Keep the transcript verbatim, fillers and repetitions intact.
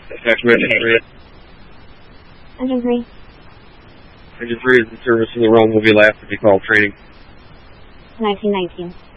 Section Engine three. Engine three. Engine three is in service in the realm will be last to be called training. nineteen nineteen.